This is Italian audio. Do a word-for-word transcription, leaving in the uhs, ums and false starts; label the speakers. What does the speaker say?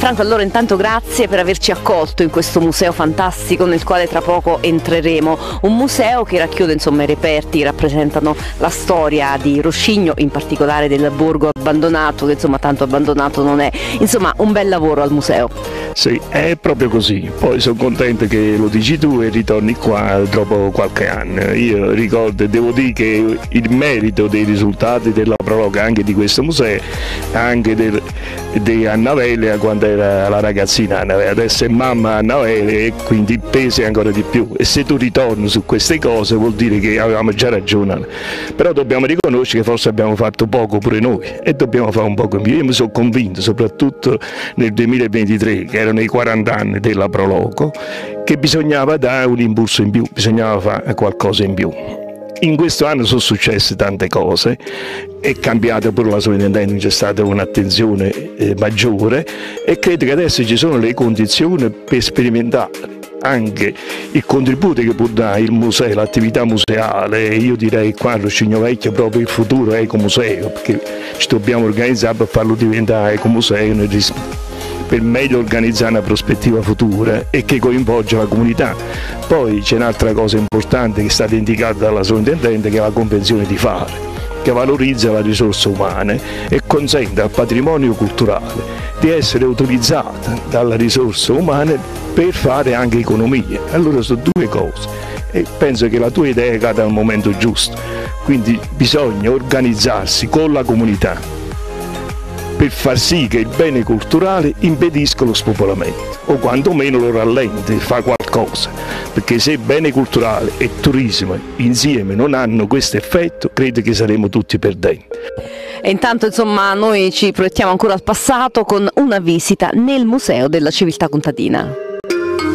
Speaker 1: Franco, allora intanto grazie per averci accolto in questo museo fantastico nel quale tra poco entreremo, un museo che racchiude insomma i reperti che rappresentano la storia di Roscigno, in particolare del borgo abbandonato, che insomma tanto abbandonato non è, insomma un bel lavoro al museo.
Speaker 2: Sì, è proprio così. Poi sono contento che lo dici tu e ritorni qua dopo qualche anno. Io ricordo e devo dire che il merito dei risultati della prologa anche di questo museo, anche del, di Anna Velia quando era la ragazzina Anna Velia, adesso è mamma Anna Velia e quindi pesa ancora di più. E se tu ritorni su queste cose vuol dire che avevamo già ragione. Però dobbiamo riconoscere che forse abbiamo fatto poco pure noi e dobbiamo fare un poco in più. Io mi sono convinto, soprattutto nel duemilaventitré, che erano i quaranta anni della Proloco, che bisognava dare un impulso in più, bisognava fare qualcosa in più. In questo anno sono successe tante cose, è cambiata pure la sovrintendenza, c'è stata un'attenzione eh, maggiore e credo che adesso ci sono le condizioni per sperimentare anche il contributo che può dare il museo, l'attività museale. Io direi qua a Roscigno Vecchio proprio il futuro ecomuseo, perché ci dobbiamo organizzare per farlo diventare ecomuseo per meglio organizzare una prospettiva futura e che coinvolge la comunità. Poi c'è un'altra cosa importante che è stata indicata dalla sovrintendente, che è la convenzione di fare, che valorizza le risorse umane e consente al patrimonio culturale di essere utilizzata dalle risorse umane per fare anche economia. Allora sono due cose e penso che la tua idea cada al momento giusto, quindi bisogna organizzarsi con la comunità per far sì che il bene culturale impedisca lo spopolamento o quantomeno lo rallenti, fa qualcosa, perché se bene culturale e turismo insieme non hanno questo effetto, credo che saremo tutti perdenti.
Speaker 1: E intanto insomma noi ci proiettiamo ancora al passato con una visita nel Museo della Civiltà Contadina.